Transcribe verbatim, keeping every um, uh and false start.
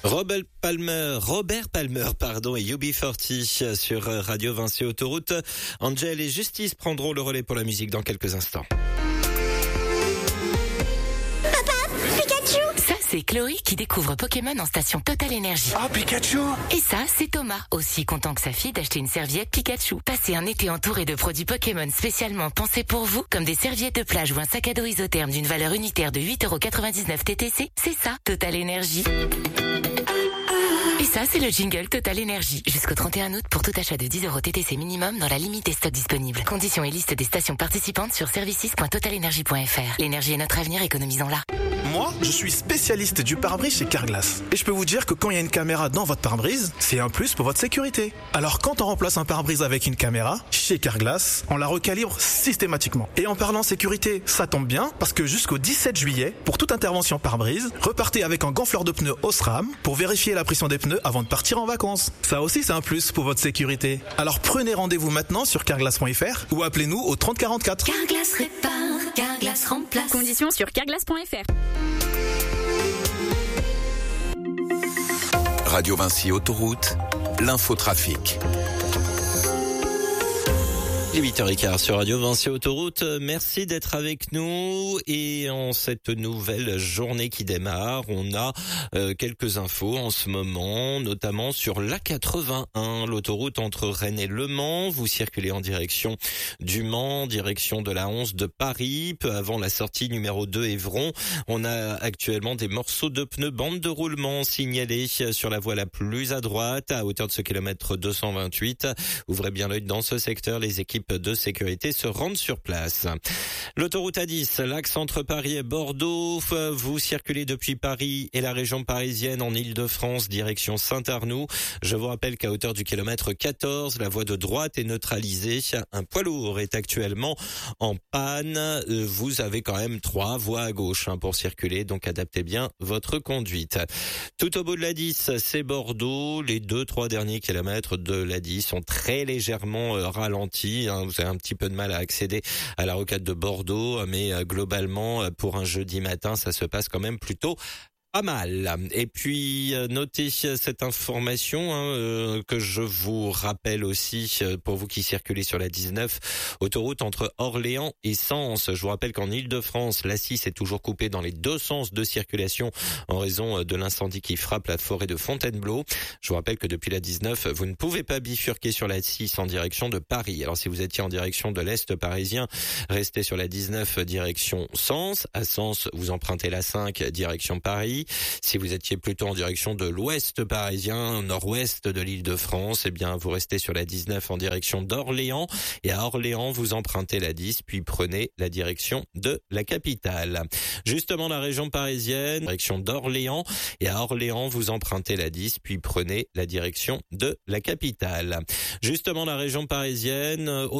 Robert Palmer, Robert Palmer, pardon, et U B quarante sur Radio Vinci Autoroute. Angel et Justice prendront le relais pour la musique dans quelques instants. Ça, c'est Chloé qui découvre Pokémon en station Total Énergie. Ah, Pikachu! Et ça, c'est Thomas, aussi content que sa fille d'acheter une serviette Pikachu. Passez un été entouré de produits Pokémon spécialement pensés pour vous, comme des serviettes de plage ou un sac à dos isotherme d'une valeur unitaire de huit euros quatre-vingt-dix-neuf T T C. C'est ça, Total Énergie. Et ça, c'est le jingle Total Énergie. Jusqu'au trente et un août, pour tout achat de dix euros T T C minimum dans la limite des stocks disponibles. Conditions et liste des stations participantes sur services point total énergie point f r. L'énergie est notre avenir, économisons-la. Moi, je suis spécialiste du pare-brise chez Carglass. Et je peux vous dire que quand il y a une caméra dans votre pare-brise, c'est un plus pour votre sécurité. Alors quand on remplace un pare-brise avec une caméra, chez Carglass, on la recalibre systématiquement. Et en parlant sécurité, ça tombe bien, parce que jusqu'au dix-sept juillet, pour toute intervention pare-brise, repartez avec un gonfleur de pneus Osram pour vérifier la pression des pneus avant de partir en vacances. Ça aussi, c'est un plus pour votre sécurité. Alors prenez rendez-vous maintenant sur carglass point f r ou appelez-nous au trente quarante-quatre. Carglass répare, Carglass remplace. Conditions sur carglass point f r. Radio Vinci Autoroute, l'infotrafic. Il est huit heures quinze sur Radio Vinci Autoroute. Merci d'être avec nous. Et en cette nouvelle journée qui démarre, on a euh, quelques infos en ce moment, notamment sur l'A quatre-vingt-un, l'autoroute entre Rennes et Le Mans. Vous circulez en direction du Mans, direction de la onze de Paris, peu avant la sortie numéro deux Évron. On a actuellement des morceaux de pneus bande de roulement signalés sur la voie la plus à droite, à hauteur de ce kilomètre deux cent vingt-huit. Ouvrez bien l'œil dans ce secteur, les équipes de sécurité se rendent sur place. L'autoroute A dix, l'axe entre Paris et Bordeaux. Vous circulez depuis Paris et la région parisienne en Île-de-France, direction Saint-Arnoux. Je vous rappelle qu'à hauteur du kilomètre quatorze, la voie de droite est neutralisée. Un poids lourd est actuellement en panne. Vous avez quand même trois voies à gauche hein, pour circuler, donc adaptez bien votre conduite. Tout au bout de l'A dix, c'est Bordeaux. Les deux, trois derniers kilomètres de l'A dix sont très légèrement ralentis. Vous avez un petit peu de mal à accéder à la rocade de Bordeaux, mais globalement, pour un jeudi matin, ça se passe quand même plutôt pas mal. Et puis, notez cette information hein, euh, que je vous rappelle aussi pour vous qui circulez sur la dix-neuf, autoroute entre Orléans et Sens. Je vous rappelle qu'en Île-de-France, l'A six est toujours coupée dans les deux sens de circulation en raison de l'incendie qui frappe la forêt de Fontainebleau. Je vous rappelle que depuis la dix-neuf, vous ne pouvez pas bifurquer sur la six en direction de Paris. Alors si vous étiez en direction de l'Est parisien, restez sur la dix-neuf direction Sens. À Sens, vous empruntez la cinq direction Paris. Si vous étiez plutôt en direction de l'ouest parisien, nord-ouest de l'Île-de-France, eh bien, vous restez sur la dix-neuf en direction d'Orléans. Et à Orléans, vous empruntez la dix, puis prenez la direction de la capitale. Justement, la région parisienne, direction d'Orléans. Et à Orléans, vous empruntez la dix, puis prenez la direction de la capitale. Justement, la région parisienne,